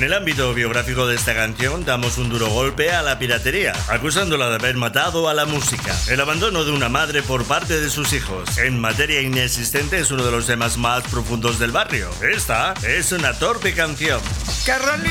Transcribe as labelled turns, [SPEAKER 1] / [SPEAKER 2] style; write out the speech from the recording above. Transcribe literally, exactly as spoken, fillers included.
[SPEAKER 1] En el ámbito biográfico de esta canción damos un duro golpe a la piratería, acusándola de haber matado a la música. El abandono de una madre por parte de sus hijos. En materia inexistente es uno de los temas más profundos del barrio. Esta es una torpe canción.
[SPEAKER 2] Carolina.